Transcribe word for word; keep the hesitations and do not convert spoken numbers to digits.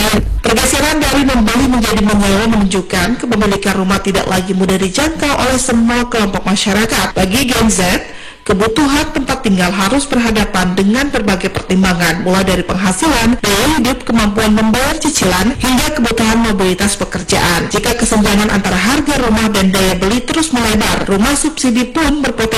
lain. Pergeseran dari membeli menjadi menyewa menunjukkan kepemilikan rumah tidak lagi mudah dijangkau oleh semua kelompok masyarakat. Bagi Gen Z, kebutuhan tempat tinggal harus berhadapan dengan berbagai pertimbangan, mulai dari penghasilan, daya hidup, kemampuan membayar cicilan, hingga kebutuhan mobilitas pekerjaan. Jika kesenjangan antara harga rumah dan daya beli terus melebar, rumah subsidi pun berpotensi